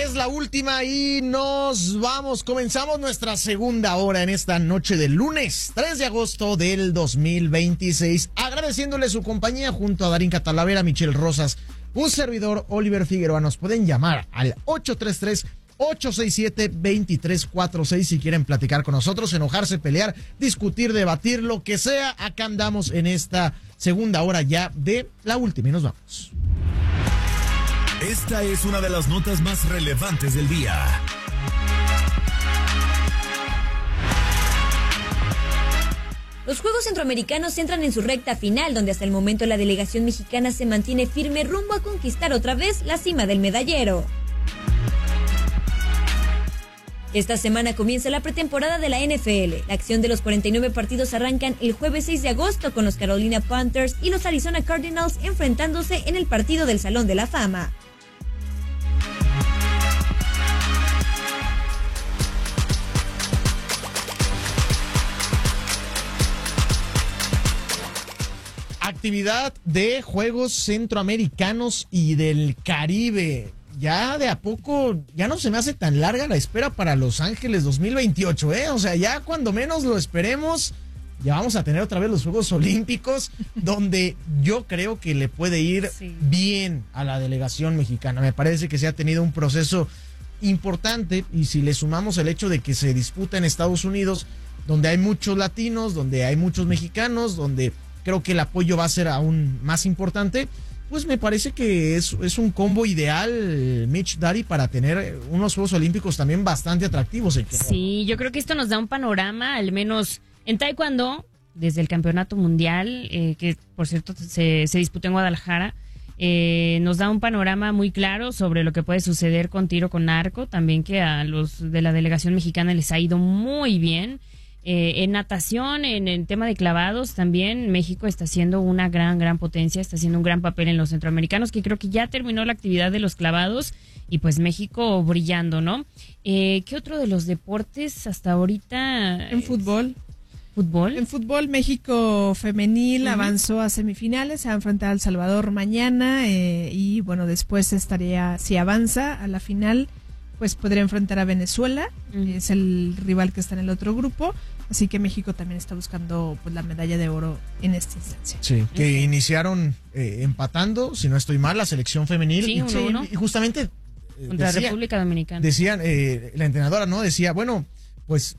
es la última y nos vamos. Comenzamos nuestra segunda hora en esta noche de lunes 3 de agosto del 2026. Agradeciéndole su compañía junto a Darín Catalavera, Michelle Rosas, un servidor, Oliver Figueroa. Nos pueden llamar al 833-867-2346 si quieren platicar con nosotros, enojarse, pelear, discutir, debatir, lo que sea. Acá andamos en esta segunda hora ya de la última y nos vamos. Esta es una de las notas más relevantes del día. Los Juegos Centroamericanos entran en su recta final, donde hasta el momento la delegación mexicana se mantiene firme rumbo a conquistar otra vez la cima del medallero. Esta semana comienza la pretemporada de la NFL. La acción de los 49 partidos arrancan el jueves 6 de agosto con los Carolina Panthers y los Arizona Cardinals enfrentándose en el partido del Salón de la Fama. Actividad de Juegos Centroamericanos y del Caribe. Ya de a poco, ya no se me hace tan larga la espera para Los Ángeles 2028, ¿eh? O sea, ya cuando menos lo esperemos, ya vamos a tener otra vez los Juegos Olímpicos, donde yo creo que le puede ir bien a la delegación mexicana. Me parece que se ha tenido un proceso importante, y si le sumamos el hecho de que se disputa en Estados Unidos, donde hay muchos latinos, donde hay muchos mexicanos, donde creo que el apoyo va a ser aún más importante, pues me parece que es un combo ideal, Mitch, Dari, para tener unos Juegos Olímpicos también bastante atractivos. Sí, yo creo que esto nos da un panorama, al menos en taekwondo, desde el Campeonato Mundial, que por cierto se disputó en Guadalajara, nos da un panorama muy claro sobre lo que puede suceder con tiro con arco, también que a los de la delegación mexicana les ha ido muy bien. En natación, en el tema de clavados, también México está haciendo una gran potencia, está haciendo un gran papel en los centroamericanos, que creo que ya terminó la actividad de los clavados y pues México brillando, ¿no? ¿Qué otro de los deportes hasta ahorita? En fútbol. ¿Fútbol? En fútbol, México femenil avanzó a semifinales, se va a enfrentar a El Salvador mañana y bueno, después estaría, si avanza a la final, pues podría enfrentar a Venezuela, es el rival que está en el otro grupo, así que México también está buscando pues la medalla de oro en esta instancia. Sí, que iniciaron empatando, si no estoy mal, la selección femenil. Sí, y justamente contra República Dominicana. Decían, la entrenadora, ¿no? Decía, bueno, pues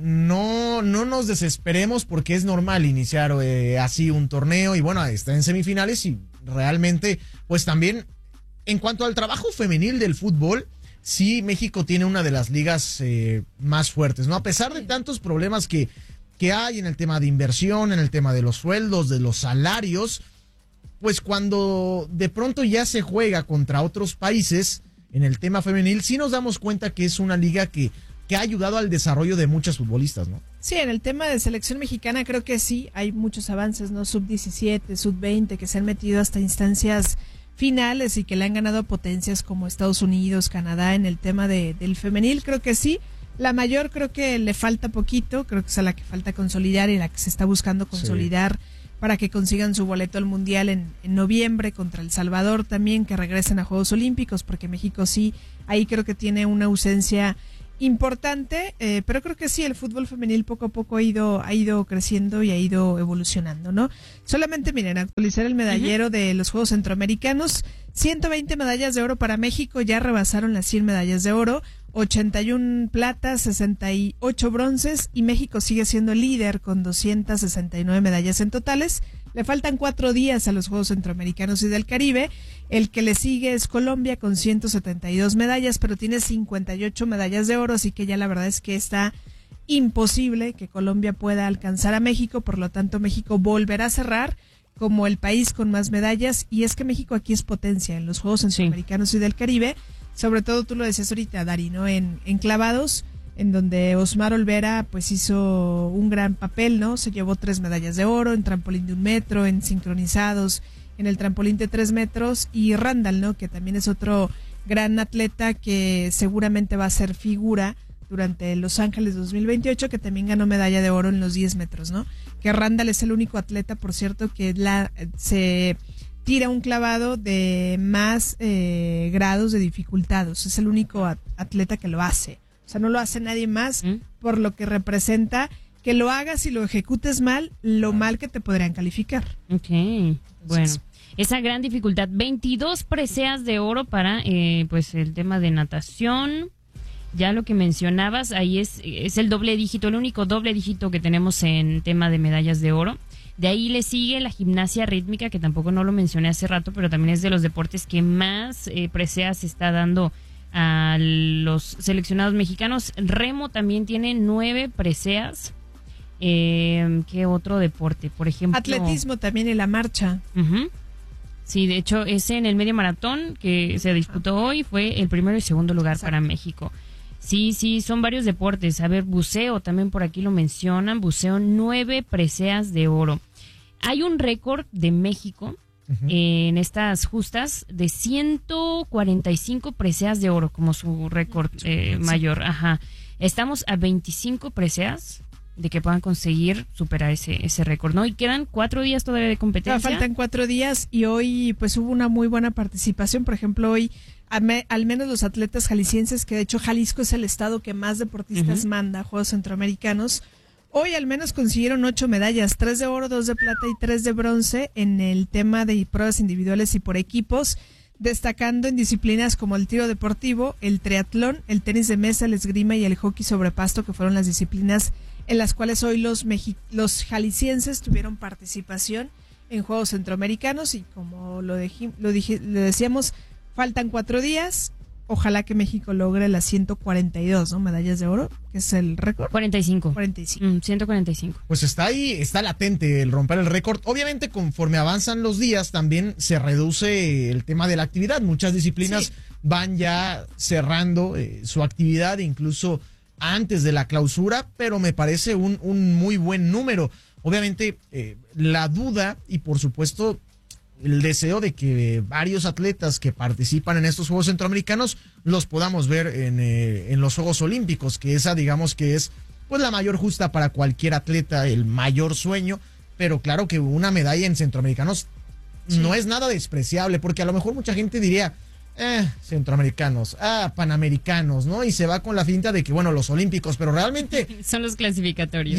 no nos desesperemos porque es normal iniciar así un torneo y bueno, está en semifinales y realmente, pues también en cuanto al trabajo femenil del fútbol, sí, México tiene una de las ligas más fuertes, ¿no? A pesar de tantos problemas que hay en el tema de inversión, en el tema de los sueldos, de los salarios, pues cuando de pronto ya se juega contra otros países en el tema femenil, sí nos damos cuenta que es una liga que ha ayudado al desarrollo de muchas futbolistas, ¿no? Sí, en el tema de selección mexicana creo que sí, hay muchos avances, ¿no? Sub-17, sub-20, que se han metido hasta instancias finales y que le han ganado potencias como Estados Unidos, Canadá en el tema del femenil, creo que sí. La mayor creo que le falta poquito, creo que es a la que falta consolidar y la que se está buscando consolidar para que consigan su boleto al Mundial en noviembre contra El Salvador también, que regresen a Juegos Olímpicos, porque México sí, ahí creo que tiene una ausencia importante, pero creo que sí, el fútbol femenil poco a poco ha ido creciendo y ha ido evolucionando, ¿no? Solamente miren, actualizar el medallero de los Juegos Centroamericanos, 120 medallas de oro para México, ya rebasaron las 100 medallas de oro, 81 platas, 68 bronces y México sigue siendo líder con 269 medallas en totales. Le faltan 4 días a los Juegos Centroamericanos y del Caribe. El que le sigue es Colombia con 172 medallas, pero tiene 58 medallas de oro, así que ya la verdad es que está imposible que Colombia pueda alcanzar a México, por lo tanto México volverá a cerrar como el país con más medallas, y es que México aquí es potencia en los Juegos Centroamericanos y del Caribe, sobre todo tú lo decías ahorita, Dari, ¿no? En clavados, en donde Osmar Olvera pues hizo un gran papel, ¿no? Se llevó 3 medallas de oro en trampolín de 1 metro, en sincronizados, en el trampolín de 3 metros, y Randall, ¿no? Que también es otro gran atleta que seguramente va a ser figura durante Los Ángeles 2028, que también ganó medalla de oro en los 10 metros, ¿no? Que Randall es el único atleta, por cierto, que se tira un clavado de más grados de dificultad. O sea, es el único atleta que lo hace. O sea, no lo hace nadie más, por lo que representa que lo hagas y lo ejecutes mal, lo mal que te podrían calificar. Ok, bueno. Esa gran dificultad, 22 preseas de oro para pues el tema de natación. Ya lo que mencionabas, ahí es el doble dígito, el único doble dígito que tenemos en tema de medallas de oro. De ahí le sigue la gimnasia rítmica, que tampoco no lo mencioné hace rato, pero también es de los deportes que más preseas se está dando a los seleccionados mexicanos. Remo también tiene 9 preseas. ¿Qué otro deporte? Por ejemplo... Atletismo también y la marcha. Sí, de hecho, ese en el medio maratón que se disputó hoy fue el primero y segundo lugar para México. Sí, son varios deportes. A ver, buceo también por aquí lo mencionan. Buceo, 9 preseas de oro. Hay un récord de México en estas justas de 145 preseas de oro como su récord mayor. Ajá. Estamos a 25 preseas de que puedan conseguir superar ese récord, ¿no? Y quedan 4 días todavía de competencia. Faltan 4 días y hoy pues hubo una muy buena participación. Por ejemplo, hoy al menos los atletas jaliscienses, que de hecho Jalisco es el estado que más deportistas manda a Juegos Centroamericanos, hoy al menos consiguieron 8 medallas, 3 de oro, 2 de plata y 3 de bronce en el tema de pruebas individuales y por equipos, destacando en disciplinas como el tiro deportivo, el triatlón, el tenis de mesa, el esgrima y el hockey sobre pasto, que fueron las disciplinas en las cuales hoy los jaliscienses tuvieron participación en Juegos Centroamericanos. Y como lo decíamos, faltan 4 días. Ojalá que México logre las 142, ¿no? Medallas de oro, que es el récord. 45. 145. Pues está ahí, está latente el romper el récord. Obviamente, conforme avanzan los días, también se reduce el tema de la actividad. Muchas disciplinas van ya cerrando su actividad, incluso antes de la clausura, pero me parece un muy buen número. Obviamente, la duda y por supuesto el deseo de que varios atletas que participan en estos Juegos Centroamericanos los podamos ver en los Juegos Olímpicos, que esa digamos que es pues la mayor justa para cualquier atleta, el mayor sueño, pero claro que una medalla en Centroamericanos no es nada despreciable, porque a lo mejor mucha gente diría centroamericanos, panamericanos, ¿no? Y se va con la finta de que, bueno, los olímpicos, pero realmente son los clasificatorios.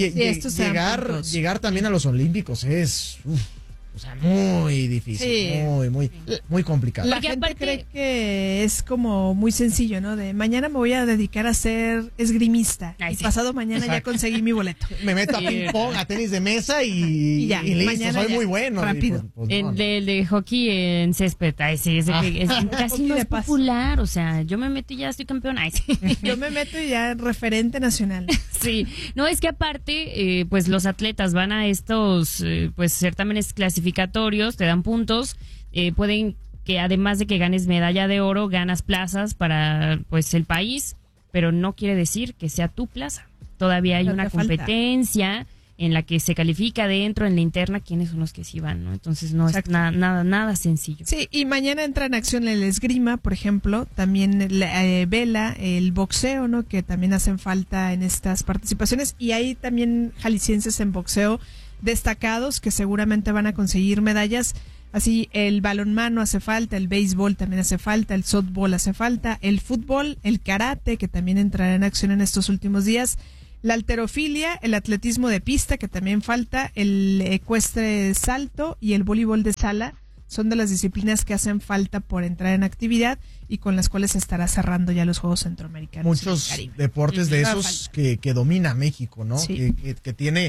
Llegar también a los olímpicos es o sea, muy difícil, muy complicado. La gente cree que es como muy sencillo, ¿no? De mañana me voy a dedicar a ser esgrimista y pasado mañana ya conseguí mi boleto. Me meto a ping pong, a tenis de mesa y listo, soy muy bueno. Rápido. El de hockey en césped, es casi más popular, o sea, yo me meto y ya estoy campeón. Yo me meto y ya referente nacional. Sí, no, es que aparte, pues los atletas van a estos pues certámenes clasificatorios, te dan puntos, pueden que además de que ganes medalla de oro, ganas plazas para pues el país, pero no quiere decir que sea tu plaza. Todavía hay una competencia en la que se califica dentro, en la interna, quiénes son los que sí van, ¿no? Entonces no es nada sencillo. Sí, y mañana entra en acción el esgrima, por ejemplo, también vela, el boxeo, ¿no? Que también hacen falta en estas participaciones, y hay también jaliscienses en boxeo destacados que seguramente van a conseguir medallas. Así el balonmano hace falta, el béisbol también hace falta, el softball hace falta, el fútbol, el karate, que también entrará en acción en estos últimos días, la halterofilia, el atletismo de pista, que también falta, el ecuestre salto y el voleibol de sala. Son de las disciplinas que hacen falta por entrar en actividad y con las cuales se estará cerrando ya los Juegos Centroamericanos. Muchos deportes de esos que domina México, ¿no? Sí. Que tiene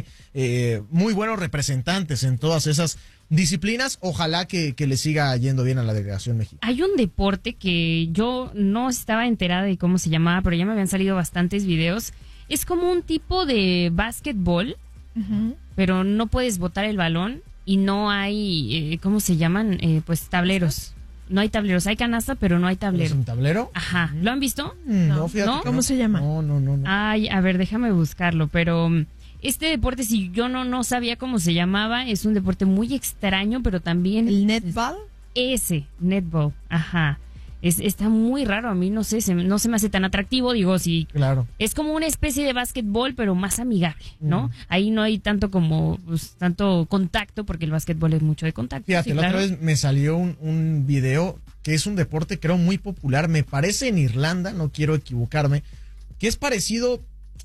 muy buenos representantes en todas esas disciplinas. Ojalá que le siga yendo bien a la delegación mexicana. Hay un deporte que yo no estaba enterada de cómo se llamaba, pero ya me habían salido bastantes videos. Es como un tipo de básquetbol, pero no puedes botar el balón. Y no hay, ¿cómo se llaman? Pues tableros. No hay tableros, hay canasta, pero no hay tablero. ¿Es un tablero? Ajá, ¿lo han visto? No, fíjate. ¿No? ¿Cómo se llama? No. Ay, a ver, déjame buscarlo, pero este deporte, si yo no sabía cómo se llamaba, es un deporte muy extraño, pero también... ¿El netball? Netball, ajá. Está muy raro, a mí no sé, no se me hace tan atractivo, digo, si Claro. es como una especie de básquetbol, pero más amigable, ¿no? Ahí no hay tanto como, pues, tanto contacto, porque el básquetbol es mucho de contacto. Fíjate, sí, la claro. otra vez me salió un video que es un deporte creo muy popular, me parece en Irlanda, no quiero equivocarme, que es parecido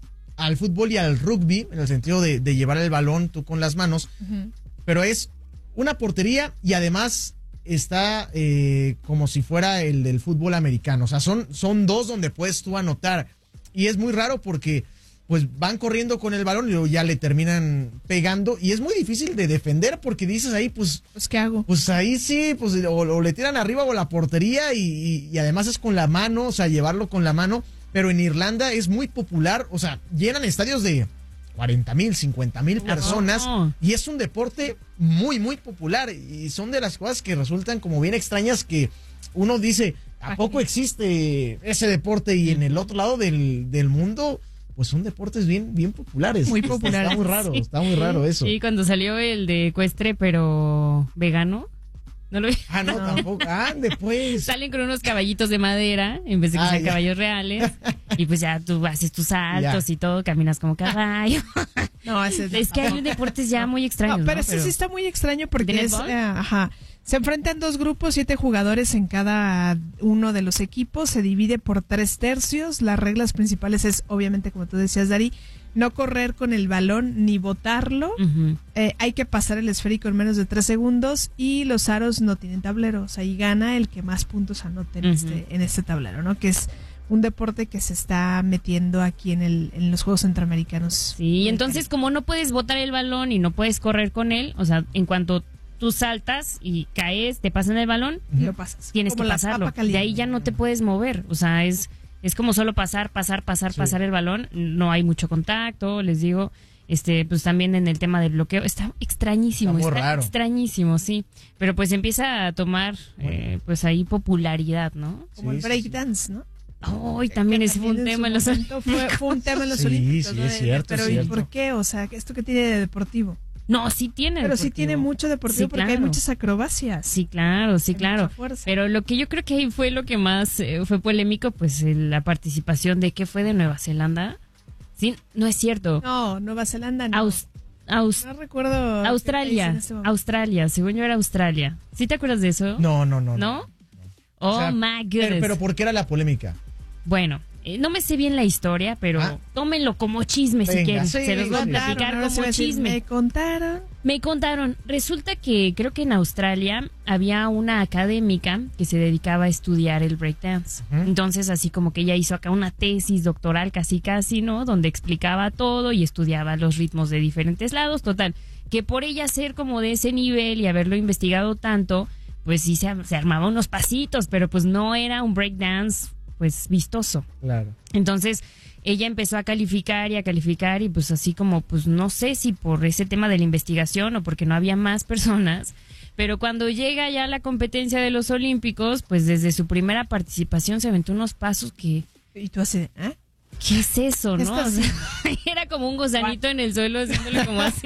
al fútbol y al rugby, en el sentido de llevar el balón tú con las manos, pero es una portería y además está como si fuera el del fútbol americano. O sea, son dos donde puedes tú anotar. Y es muy raro porque pues van corriendo con el balón y luego ya le terminan pegando. Y es muy difícil de defender porque dices ahí, pues ¿Qué hago? pues ahí sí, pues o le tiran arriba o la portería y además es con la mano, o sea, llevarlo con la mano. Pero en Irlanda es muy popular, o sea, llenan estadios de 40,000, 50,000 personas y es un deporte muy, muy popular y son de las cosas que resultan como bien extrañas que uno dice, ¿a poco existe ese deporte? Y en el otro lado del mundo, pues son deportes bien, bien populares. Muy populares. Está muy raro eso. Sí, cuando salió el de ecuestre, pero vegano. ¿No lo vi? Ah, no, tampoco. Después. Salen con unos caballitos de madera en vez de que sean ya. caballos reales. Y pues ya tú haces tus saltos y todo, caminas como caballo. No, Es que hay deportes ya muy extraños. No, pero ¿no? este sí está muy extraño porque ¿De es, netball? se enfrentan dos grupos, 7 jugadores en cada uno de los equipos, se divide por 3 tercios. Las reglas principales es, obviamente, como tú decías, Dari, no correr con el balón ni botarlo. Ujú. Hay que pasar el esférico en menos de 3 segundos y los aros no tienen tableros. Ahí gana el que más puntos anote en este tablero, ¿no? Que es un deporte que se está metiendo aquí en los Juegos Centroamericanos. Sí, y entonces como no puedes botar el balón y no puedes correr con él, o sea, en cuanto tú saltas y caes, te pasan el balón, Lo pasas. tienes Como que la pasarlo. papa caliente. De ahí ya no te puedes mover, o sea, es como solo pasar el balón, no hay mucho contacto, les digo, pues también en el tema del bloqueo, está extrañísimo, Está muy raro. extrañísimo, sí, pero pues empieza a tomar, pues ahí popularidad, ¿no? Como el breakdance, ¿no? Ay, también ese fue un tema en los Fue un tema en los Sí, Olímpicos. sí, ¿no? es cierto, Pero es ¿y cierto. por qué? O sea, ¿esto qué tiene de deportivo? No, sí tiene. Pero sí deportivo. tiene mucho deportivo Sí, porque hay claro. muchas acrobacias. Sí, claro, sí, Hay claro. mucha fuerza. Pero lo que yo creo que ahí fue lo que más fue polémico, pues la participación de, ¿qué fue de Nueva Zelanda? Sí, no es cierto. No, Nueva Zelanda no. No recuerdo. Australia, qué país en este momento. Australia, según yo era Australia. ¿Sí te acuerdas de eso? No. ¿No? Oh, O sea, my goodness. pero ¿por qué era la polémica? Bueno, no me sé bien la historia, pero tómenlo como chisme si Venga, quieren. sí, Se los voy a sí. platicar Ahora sí como voy a decir, chisme. Me contaron. Me contaron, resulta que creo que en Australia había una académica que se dedicaba a estudiar el breakdance. Entonces, así como que ella hizo acá una tesis doctoral casi, ¿no? Donde explicaba todo y estudiaba los ritmos de diferentes lados. Total, que por ella ser como de ese nivel y haberlo investigado tanto, pues sí se armaba unos pasitos, pero pues no era un breakdance pues vistoso. Claro. Entonces ella empezó a calificar y pues así como, pues no sé si por ese tema de la investigación o porque no había más personas, pero cuando llega ya la competencia de los Olímpicos, pues desde su primera participación se aventó unos pasos que... Y tú así, ¿eh? ¿Qué es eso, ¿Qué no? estás O sea, era como un gusanito en el suelo haciéndole como así.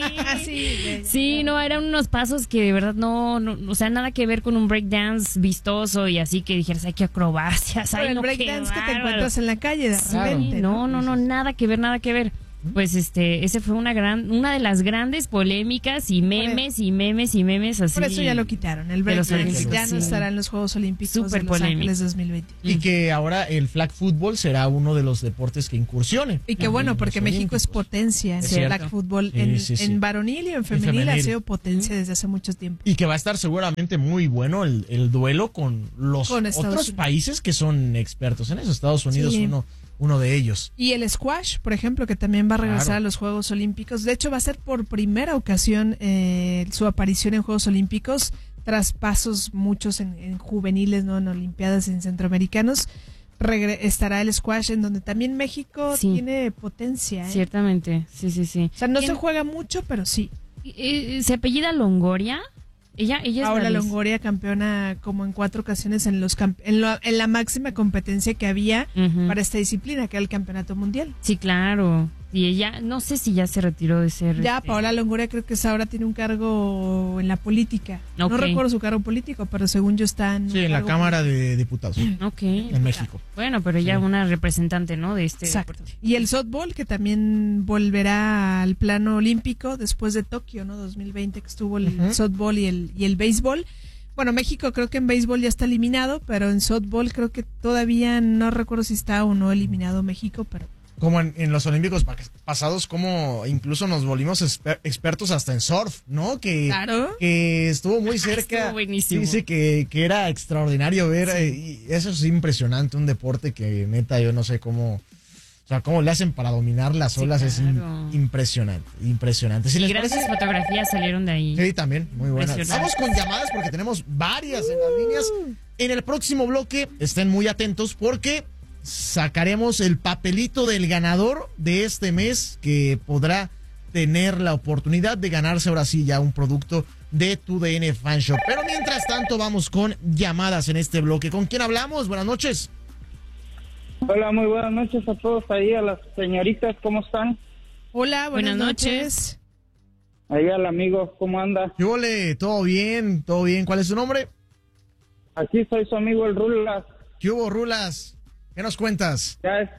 Sí, no, eran unos pasos que de verdad no, o sea, nada que ver con un breakdance vistoso y así que dijeras, ay, qué acrobacias, ay, el no, breakdance qué que te bárbaro. encuentras en la calle de Sí, repente. no, nada que ver. Pues ese fue una de las grandes polémicas y memes así. Por eso ya lo quitaron. El de los breakdance Olímpicos, ya no sí. estará en los Juegos Olímpicos Súper de Los polémico. Ángeles 2020. Y que ahora el flag football será uno de los deportes que incursione. Y qué bueno, en porque los México es Olímpicos. potencia en Es el cierto. flag fútbol. Sí, sí. En varonil y en femenil ha sido potencia desde hace mucho tiempo. Y que va a estar seguramente muy bueno el duelo con los Con Estados otros Unidos. países que son expertos en eso. Estados Unidos, Sí. uno de ellos. Y el squash, por ejemplo, que también va a regresar Claro. a los Juegos Olímpicos. De hecho, va a ser por primera ocasión su aparición en Juegos Olímpicos, tras pasos muchos en juveniles, ¿no? En Olimpiadas, en centroamericanos. Estará el squash, en donde también México Sí. tiene potencia. ¿eh? Ciertamente, sí. O sea, no se ¿Quién? juega mucho, pero sí. ¿Se apellida Longoria? Ella es Paola la Longoria, campeona como en 4 ocasiones en la máxima competencia que había Ujú. para esta disciplina, que era el Campeonato Mundial. Sí, claro. Y ella, no sé si ya se retiró de ser... Ya, Paola Longoria creo que ahora tiene un cargo en la política. No recuerdo su cargo político, pero según yo está en la Cámara de Diputados. Ok. En México. Bueno, pero ya una representante, ¿no? De este Exacto. deporte. Y el softball, que también volverá al plano olímpico después de Tokio, ¿no? 2020, que estuvo el softball y el béisbol. Bueno, México creo que en béisbol ya está eliminado, pero en softball creo que todavía no recuerdo si está o no eliminado México, pero... Como en los Olímpicos pasados, como incluso nos volvimos expertos hasta en surf, ¿no? Claro. Que estuvo muy cerca. Estuvo buenísimo. Dice que era extraordinario ver, y eso es impresionante, un deporte que neta yo no sé cómo le hacen para dominar las olas, claro. Es impresionante. Si Y les grandes parece, fotografías salieron de ahí. sí, también, muy buenas. Impresionante. Vamos con llamadas porque tenemos varias en las líneas. En el próximo bloque, estén muy atentos porque sacaremos el papelito del ganador de este mes que podrá tener la oportunidad de ganarse ahora sí ya un producto de tu DN Fan Shop. Pero mientras tanto vamos con llamadas en este bloque. ¿Con quién hablamos? Buenas noches. Hola, muy buenas noches a todos ahí, a las señoritas, ¿cómo están? Hola, buenas Buenas noches. Ahí al amigo, ¿cómo anda? ¿Qué ole? ¿Todo bien? ¿Todo bien? ¿Cuál es su nombre? Aquí soy su amigo el Rulas. ¿Qué hubo, Rulas? ¿Qué nos cuentas?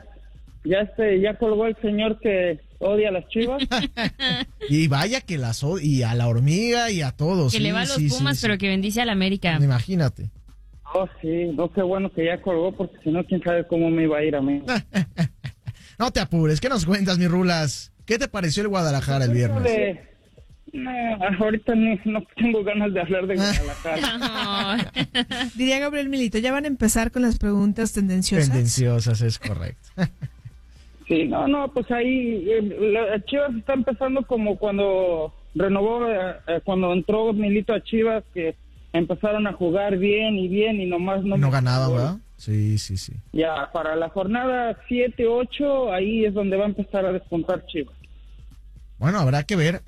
Ya colgó el señor que odia a las Chivas. Y vaya que y a la hormiga y a todos. Que le va a los Pumas, pero que bendice a la América. Imagínate. Oh, sí, no, qué bueno que ya colgó, porque si no, quién sabe cómo me iba a ir a mí. No te apures, ¿qué nos cuentas, mi Rulas? ¿Qué te pareció el Guadalajara el viernes? Ahorita no tengo ganas de hablar de Guadalajara. Diría Gabriel Milito, ya van a empezar con las preguntas tendenciosas. Tendenciosas, es correcto. Sí, no, pues ahí la Chivas está empezando como cuando renovó, cuando entró Milito a Chivas, que empezaron a jugar bien y nomás no ganaba, ¿verdad? Sí. Ya, para la jornada 7, 8, ahí es donde va a empezar a despuntar Chivas. Bueno, habrá que ver.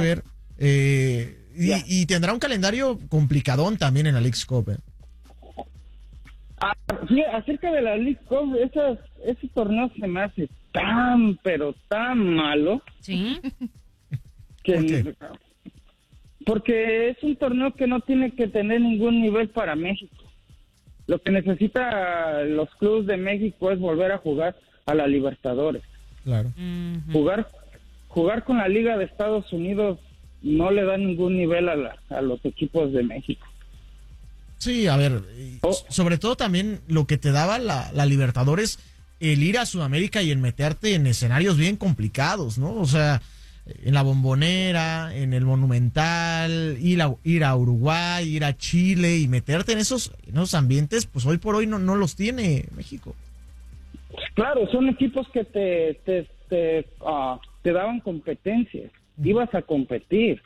Y tendrá un calendario complicadón también en la Leagues Cup. Sí, acerca de la League Cup, ese torneo se me hace pero tan malo. ¿Sí? Que, porque es un torneo que no tiene que tener ningún nivel para México. Lo que necesita los clubes de México es volver a jugar a la Libertadores. Claro. Jugar con la Liga de Estados Unidos no le da ningún nivel a los equipos de México. Sí, a ver, sobre todo también lo que te daba la Libertadores, el ir a Sudamérica y el meterte en escenarios bien complicados, ¿no? O sea, en la Bombonera, en el Monumental, ir a Uruguay, ir a Chile y meterte en esos ambientes, pues hoy por hoy no los tiene México. Claro, son equipos que te daban competencia, ibas a competir.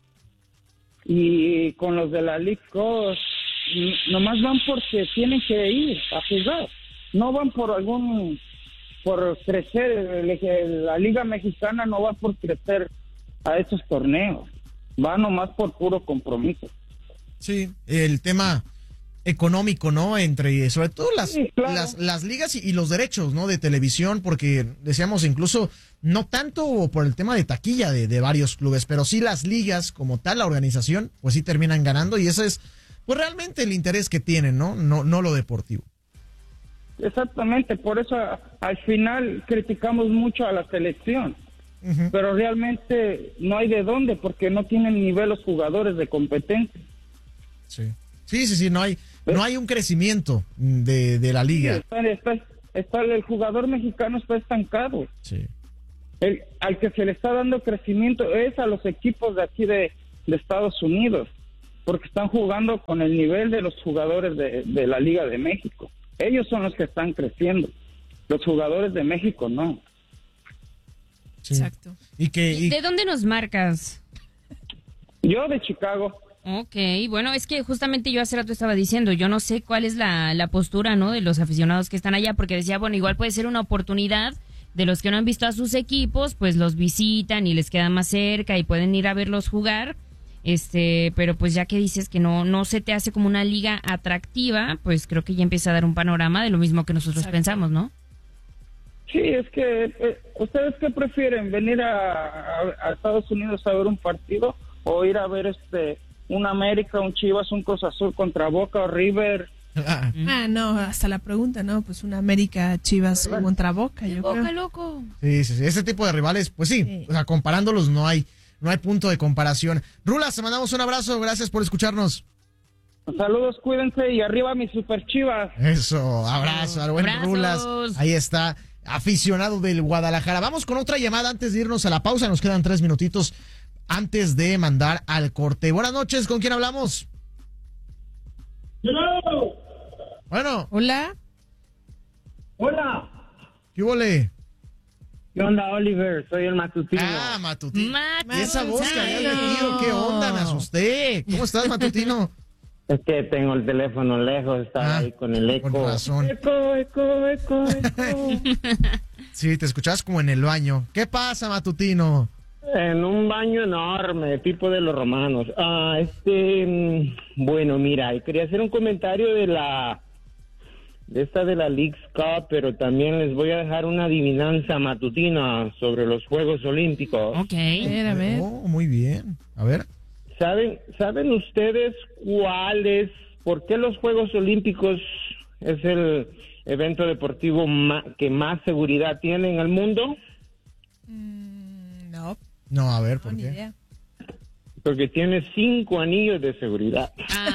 Y con los de la League Cup, nomás van porque tienen que ir a jugar. No van por crecer. La Liga Mexicana no va por crecer a esos torneos. Va nomás por puro compromiso. Sí, el tema económico, ¿no? Sobre todo Sí, claro. las ligas y los derechos, ¿no? De televisión, porque decíamos incluso, no tanto por el tema de taquilla de varios clubes, pero sí las ligas como tal, la organización, pues sí terminan ganando y ese es, pues realmente el interés que tienen, ¿no? No lo deportivo. Exactamente, por eso al final criticamos mucho a la selección. Pero realmente no hay de dónde, porque no tienen nivel los jugadores de competencia. Sí, no hay un crecimiento de la liga. Sí, el jugador mexicano está estancado. Sí. Al que se le está dando crecimiento es a los equipos de aquí de Estados Unidos, porque están jugando con el nivel de los jugadores de la Liga de México. Ellos son los que están creciendo. Los jugadores de México no. Sí. Exacto. ¿De dónde nos marcas? Yo de Chicago. Ok, bueno, es que justamente yo hace rato estaba diciendo, yo no sé cuál es la postura, ¿no? De los aficionados que están allá, porque decía, bueno, igual puede ser una oportunidad de los que no han visto a sus equipos, pues los visitan y les queda más cerca y pueden ir a verlos jugar. Pero pues ya que dices que no se te hace como una liga atractiva, pues creo que ya empieza a dar un panorama de lo mismo que nosotros pensamos, ¿no? Sí, es que ¿ustedes qué prefieren? ¿Venir a Estados Unidos a ver un partido o ir a ver un América, un Chivas, un Cruz Azul contra Boca o River? No, hasta la pregunta, ¿no? Pues una América Chivas contra Boca, yo Boca, creo. loco. Sí, ese tipo de rivales, pues sí, o sea, comparándolos no hay punto de comparación. Rulas, te mandamos un abrazo, gracias por escucharnos. Saludos, cuídense y arriba mis super Chivas. Eso, abrazo al buen Abrazos. Rulas. Ahí está, aficionado del Guadalajara. Vamos con otra llamada antes de irnos a la pausa, nos quedan 3 minutitos antes de mandar al corte. Buenas noches, ¿con quién hablamos? Bueno. Hola. Hola. ¿Qué huele? ¿Qué onda, Oliver? Soy el matutino. Ah, Matutino. Matutino. ¿Y esa voz que habías metido? ¿Qué onda? Me asusté. ¿Cómo estás, Matutino? Es que tengo el teléfono lejos, estaba ahí con el eco. Con razón. Eco. Sí, te escuchabas como en el baño. ¿Qué pasa, Matutino? En un baño enorme, tipo de los romanos. Bueno, mira, quería hacer un comentario de la Leagues Cup, pero también les voy a dejar una adivinanza matutina sobre los Juegos Olímpicos. Ok. A ver. Oh, muy bien. A ver. ¿Saben ustedes por qué los Juegos Olímpicos es el evento deportivo que más seguridad tiene en el mundo? No. No, a ver, ¿por Ni qué? idea. Porque tiene 5 anillos de seguridad.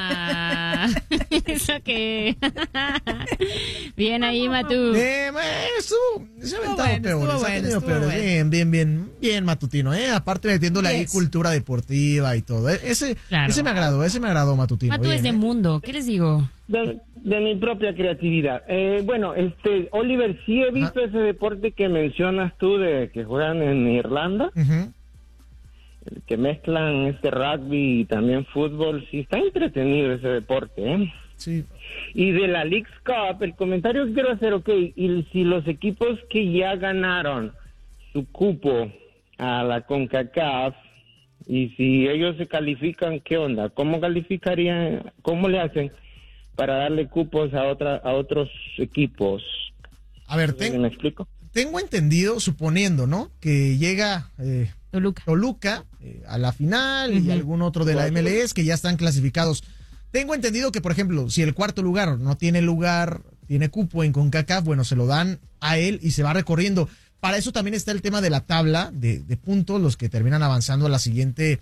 Eso que. Bien ahí, Matú. Se ha aventado bueno, peores, estuvo ha tenido bueno, peores. estuvo Bien, Matutino, Aparte metiéndole ahí Yes. cultura deportiva y todo. Ese Claro. me agradó, Matutino. Matú bien, es de mundo. ¿Qué les digo? De mi propia creatividad. Oliver, sí he visto ese deporte que mencionas tú de que juegan en Irlanda, Ujú. que mezclan rugby y también fútbol. Sí, está entretenido ese deporte, ¿eh? Sí. Y de la Leagues Cup, el comentario que quiero hacer, y si los equipos que ya ganaron su cupo a la CONCACAF, y si ellos se califican, ¿qué onda? ¿Cómo calificarían? ¿Cómo le hacen para darle cupos a otros equipos? A ver, ¿Me explico? tengo entendido, suponiendo, ¿no? Que llega Toluca. a la final y algún otro de la MLS que ya están clasificados. Tengo entendido que, por ejemplo, si el cuarto lugar no tiene cupo en CONCACAF, bueno, se lo dan a él y se va recorriendo. Para eso también está el tema de la tabla de puntos, los que terminan avanzando a la siguiente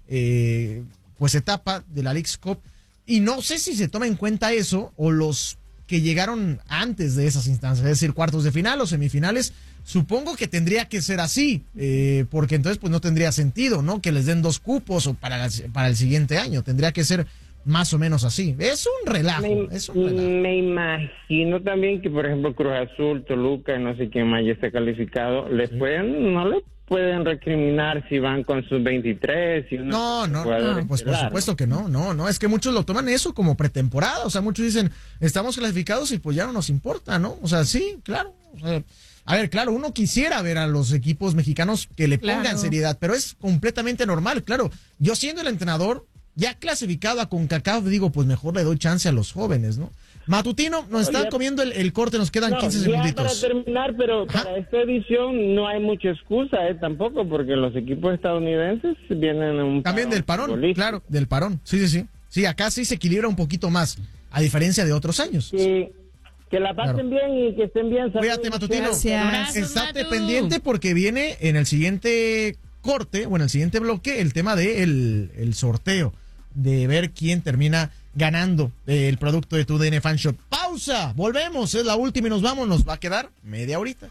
etapa de la Leagues Cup. Y no sé si se toma en cuenta eso o los que llegaron antes de esas instancias, es decir, cuartos de final o semifinales. Supongo que tendría que ser así, porque entonces pues no tendría sentido, ¿no? Que les den 2 cupos o para el siguiente año. Tendría que ser más o menos así. Es un relajo. Me imagino también que, por ejemplo, Cruz Azul, Toluca, no sé quién más ya está calificado, no le pueden recriminar si van con sus 23. No, pues por supuesto que no, es que muchos lo toman eso como pretemporada, o sea, muchos dicen, estamos clasificados y pues ya no nos importa, ¿no? O sea, sí, claro, o sea, a ver, claro, uno quisiera ver a los equipos mexicanos que le pongan seriedad, pero es completamente normal, claro, yo siendo el entrenador, ya clasificado a CONCACAF, digo, pues mejor le doy chance a los jóvenes, ¿no? Matutino, nos están comiendo el corte, nos quedan 15 segunditos. Para terminar, pero para esta edición no hay mucha excusa, tampoco, porque los equipos estadounidenses vienen un también del parón, claro, del parón, sí. Sí, acá sí se equilibra un poquito más, a diferencia de otros años. Sí, que la pasen bien y que estén bien. Cuídate, Matutino. Gracias. Estate pendiente porque viene en el siguiente corte, o en el siguiente bloque, el tema de el sorteo, de ver quién termina ganando el producto de tu DN Fan Shop. Pausa, volvemos, es la última y nos vamos, nos va a quedar media horita.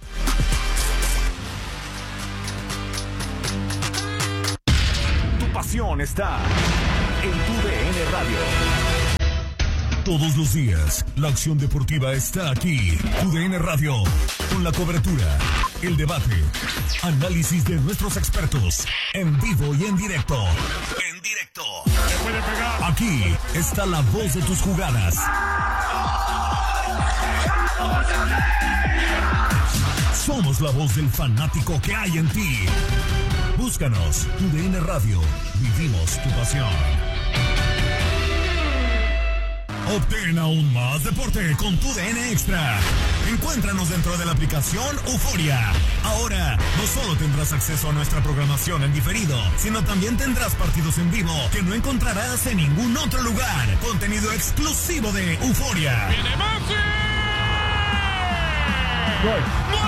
Tu pasión está en tu DN Radio. Todos los días, la acción deportiva está aquí. Tu DN Radio, con la cobertura, el debate, análisis de nuestros expertos, en vivo y en directo. Aquí está la voz de tus jugadas. Somos la voz del fanático que hay en ti. Búscanos, tu DN Radio. Vivimos tu pasión. Obtén aún más deporte con tu DN Extra. Encuéntranos dentro de la aplicación Euforia. Ahora, no solo tendrás acceso a nuestra programación en diferido, sino también tendrás partidos en vivo que no encontrarás en ningún otro lugar. Contenido exclusivo de Euforia. ¡Viene Messi! Gol.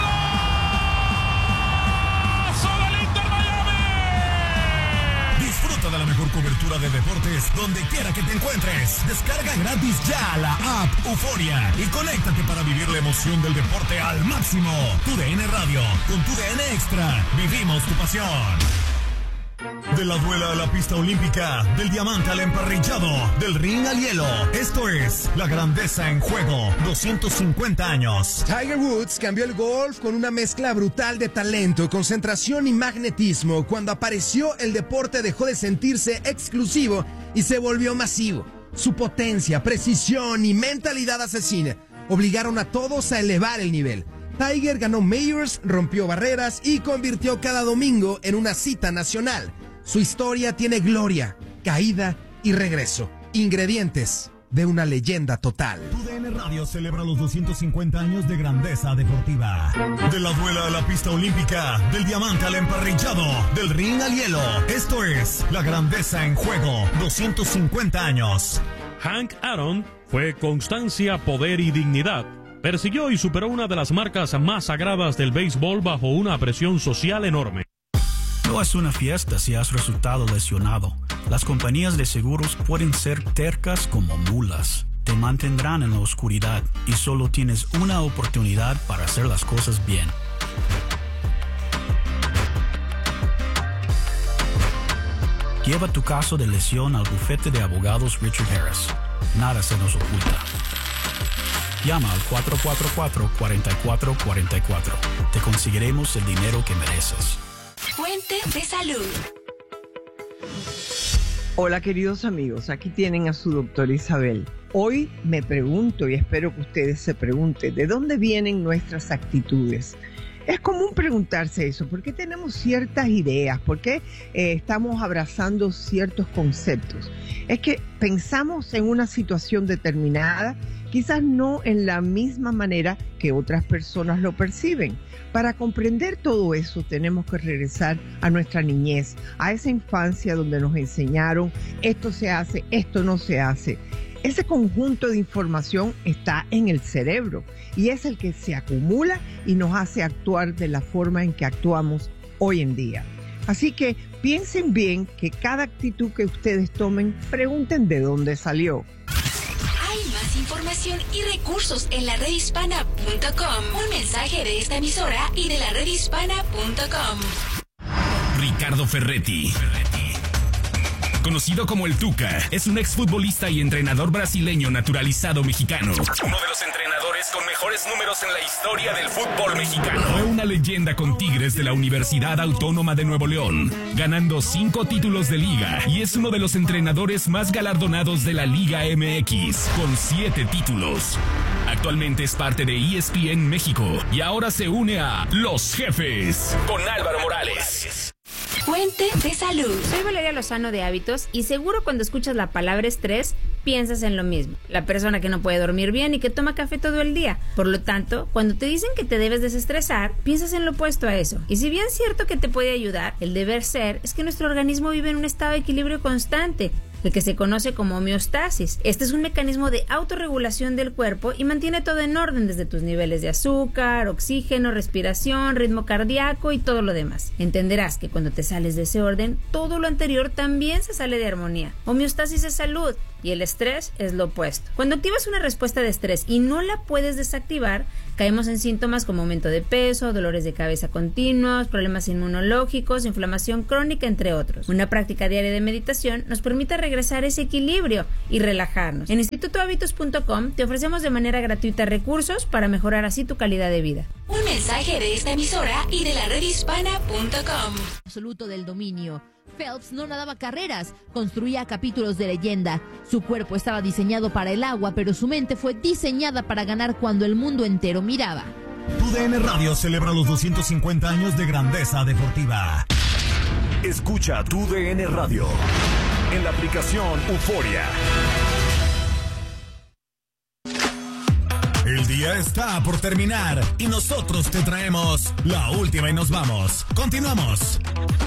Disfruta de la mejor cobertura de deportes donde quiera que te encuentres. Descarga gratis ya la app Euforia y conéctate para vivir la emoción del deporte al máximo. Tu DN Radio, con tu DN Extra, vivimos tu pasión. De la duela a la pista olímpica, del diamante al emparrillado, del ring al hielo. Esto es la grandeza en juego, 250 años. Tiger Woods cambió el golf con una mezcla brutal de talento, concentración y magnetismo. Cuando apareció, el deporte dejó de sentirse exclusivo y se volvió masivo. Su potencia, precisión y mentalidad asesina obligaron a todos a elevar el nivel. Tiger ganó Majors, rompió barreras y convirtió cada domingo en una cita nacional. Su historia tiene gloria, caída y regreso. Ingredientes de una leyenda total. Tu DN Radio celebra los 250 años de grandeza deportiva. De la duela a la pista olímpica, del diamante al emparrillado, del ring al hielo. Esto es la grandeza en juego, 250 años. Hank Aaron fue constancia, poder y dignidad. Persiguió y superó una de las marcas más sagradas del béisbol bajo una presión social enorme. No es una fiesta si has resultado lesionado. Las compañías de seguros pueden ser tercas como mulas. Te mantendrán en la oscuridad y solo tienes una oportunidad para hacer las cosas bien. Lleva tu caso de lesión al bufete de abogados Richard Harris. Nada se nos oculta. Llama al 444-4444. Te conseguiremos el dinero que mereces. Fuente de salud. Hola queridos amigos, aquí tienen a su doctora Isabel. Hoy me pregunto y espero que ustedes se pregunten, ¿de dónde vienen nuestras actitudes? Es común preguntarse eso, ¿por qué tenemos ciertas ideas? ¿Por qué estamos abrazando ciertos conceptos? Es que pensamos en una situación determinada, quizás no en la misma manera que otras personas lo perciben. Para comprender todo eso tenemos que regresar a nuestra niñez, a esa infancia donde nos enseñaron esto se hace, esto no se hace. Ese conjunto de información está en el cerebro y es el que se acumula y nos hace actuar de la forma en que actuamos hoy en día. Así que piensen bien que cada actitud que ustedes tomen, pregunten de dónde salió. Hay más información y recursos en la redhispana.com. Un mensaje de esta emisora y de la redhispana.com. Ricardo Ferretti, conocido como el Tuca, es un exfutbolista y entrenador brasileño naturalizado mexicano. Uno de los entrenadores con mejores números en la historia del fútbol mexicano. Fue una leyenda con Tigres de la Universidad Autónoma de Nuevo León, ganando 5 títulos de liga, y es uno de los entrenadores más galardonados de la Liga MX, con 7 títulos. Actualmente es parte de ESPN México y ahora se une a Los Jefes con Álvaro Morales. Fuente de salud. Soy Valeria Lozano de Hábitos y seguro cuando escuchas la palabra estrés piensas en lo mismo. La persona que no puede dormir bien y que toma café todo el día. Por lo tanto, cuando te dicen que te debes desestresar, piensas en lo opuesto a eso. Y si bien es cierto que te puede ayudar, el deber ser es que nuestro organismo vive en un estado de equilibrio constante, el que se conoce como homeostasis. Este es un mecanismo de autorregulación del cuerpo y mantiene todo en orden, desde tus niveles de azúcar, oxígeno, respiración, ritmo cardíaco y todo lo demás. Entenderás que cuando te sales de ese orden, todo lo anterior también se sale de armonía. Homeostasis es salud y el estrés es lo opuesto. Cuando activas una respuesta de estrés y no la puedes desactivar, caemos en síntomas como aumento de peso, dolores de cabeza continuos, problemas inmunológicos, inflamación crónica, entre otros. Una práctica diaria de meditación nos permite regresar a ese equilibrio y relajarnos. En institutohabitos.com te ofrecemos de manera gratuita recursos para mejorar así tu calidad de vida. Un mensaje de esta emisora y de la redhispana.com. Absoluto del dominio. Phelps no nadaba carreras, construía capítulos de leyenda. Su cuerpo estaba diseñado para el agua, pero su mente fue diseñada para ganar cuando el mundo entero miraba. Tu DN Radio celebra los 250 años de grandeza deportiva. Escucha Tu DN Radio en la aplicación Euforia. El día está por terminar y nosotros te traemos la última y nos vamos. Continuamos.